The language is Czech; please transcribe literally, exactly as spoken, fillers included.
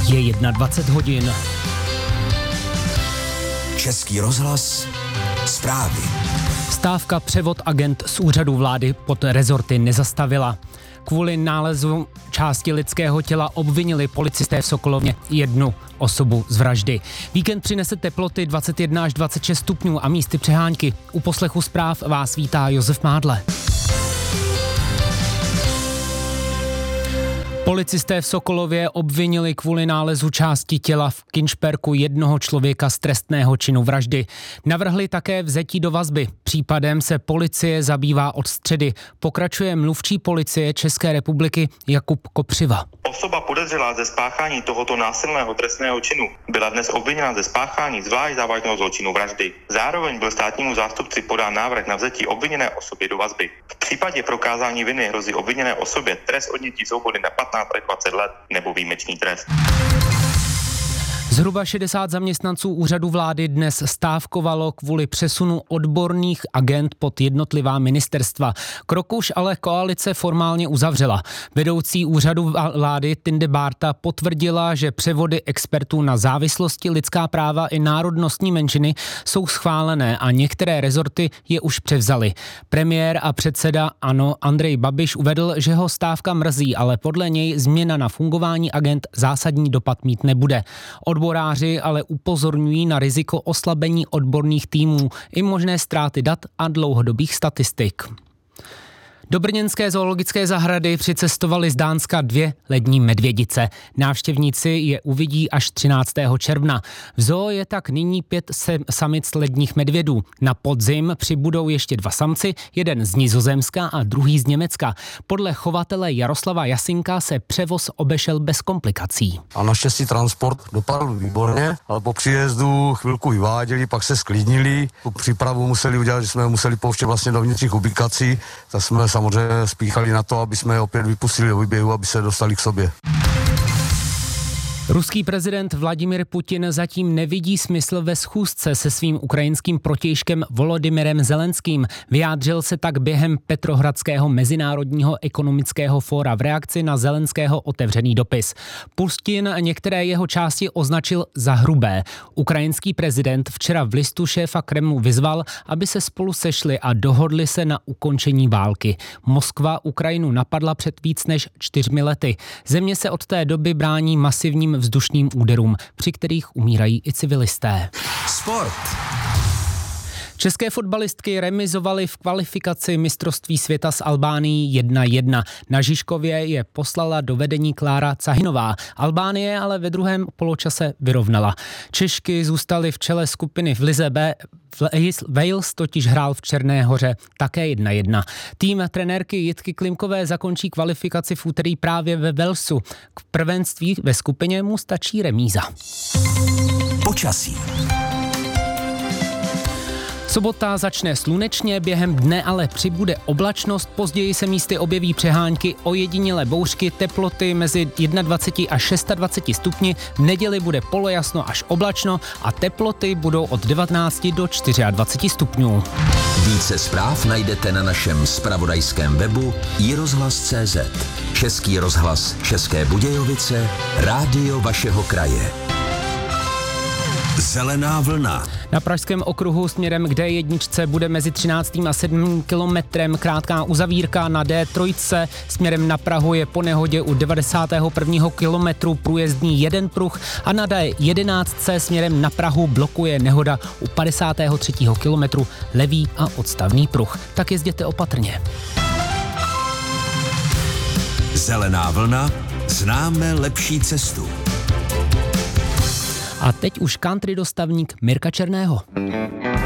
Je dvacet jedna hodin. Český rozhlas, zprávy. Stávka převod agent z úřadu vlády pod rezorty nezastavila. Kvůli nálezu části lidského těla obvinili policisté v Sokolově jednu osobu z vraždy. Víkend přinese teploty dvacet jedna až dvacet šest stupňů a místy přehánky. U poslechu zpráv vás vítá Josef Mádle. Policisté v Sokolově obvinili kvůli nálezu části těla v Kynšperku jednoho člověka z trestného činu vraždy. Navrhli také vzetí do vazby. Případem se policie zabývá od středy. Pokračuje mluvčí policie České republiky Jakub Kopřiva. Osoba podezřelá ze spáchání tohoto násilného trestného činu byla dnes obviněna ze spáchání zvlášť závažného zločinu vraždy. Zároveň byl státnímu zástupci podán návrh na vzetí obviněné osoby do vazby. V případě prokázání viny hrozí obviněné osobě trest odnětí svobody na patnáct až dvacet let nebo výjimečný trest. Zhruba šedesát zaměstnanců úřadu vlády dnes stávkovalo kvůli přesunu odborných agent pod jednotlivá ministerstva. Krok už ale koalice formálně uzavřela. Vedoucí úřadu vlády Tinde Bárta potvrdila, že převody expertů na závislosti, lidská práva i národnostní menšiny jsou schválené a některé rezorty je už převzaly. Premiér a předseda ANO Andrej Babiš uvedl, že ho stávka mrzí, ale podle něj změna na fungování agent zásadní dopad mít nebude. Odboráři ale upozorňují na riziko oslabení odborných týmů i možné ztráty dat a dlouhodobých statistik. Do brněnské zoologické zahrady přicestovali z Dánska dvě lední medvědice. Návštěvníci je uvidí až třináctého června. V zoo je tak nyní pět samic ledních medvědů. Na podzim přibudou ještě dva samci, jeden z Nizozemska a druhý z Německa. Podle chovatele Jaroslava Jasinka se převoz obešel bez komplikací. A naštěstí transport dopadl výborně, ale po příjezdu chvilku vyváděli, pak se sklidnili. Tu přípravu museli udělat, že jsme museli pouštět vlastně do vnitřních ubikací, tak jsme samozřejmě spíchali na to, aby jsme je opět vypustili do výběhu, aby se dostali k sobě. Ruský prezident Vladimir Putin zatím nevidí smysl ve schůzce se svým ukrajinským protějškem Volodymyrem Zelenským. Vyjádřil se tak během Petrohradského mezinárodního ekonomického fóra v reakci na Zelenského otevřený dopis. Putin některé jeho části označil za hrubé. Ukrajinský prezident včera v listu šéfa Kremlu vyzval, aby se spolu sešli a dohodli se na ukončení války. Moskva Ukrajinu napadla před víc než čtyřmi lety. Země se od té doby brání masivním vzdušným úderům, při kterých umírají i civilisté. Sport. České fotbalistky remizovaly v kvalifikaci mistrovství světa s Albánií jedna jedna. Na Žižkově je poslala do vedení Klára Cahinová. Albánie ale ve druhém poločase vyrovnala. Češky zůstaly v čele skupiny v lize B. Wales totiž hrál v Černé Hoře také jedna jedna. Tým trenérky Jitky Klimkové zakončí kvalifikaci v úterý právě ve Walesu. K prvenství ve skupině mu stačí remíza. Počasí. Sobota začne slunečně, během dne ale přibude oblačnost, později se místy objeví přehánky, ojedinělé bouřky, teploty mezi dvacet jedna až dvacet šest stupni, v neděli bude polojasno až oblačno a teploty budou od devatenáct do dvacet čtyři stupňů. Více zpráv najdete na našem zpravodajském webu i rozhlas tečka cé zet. Český rozhlas České Budějovice, rádio vašeho kraje. Zelená vlna. Na Pražském okruhu směrem k dé jedna bude mezi třináctým a sedmým kilometrem krátká uzavírka, na dé tři směrem na Prahu je po nehodě u devadesátého prvního kilometru průjezdný jeden pruh a na dé jedenáct směrem na Prahu blokuje nehoda u padesátého třetího kilometru levý a odstavný pruh. Tak jezděte opatrně. Zelená vlna, známe lepší cestu. A teď už country dostavník Mirka Černého.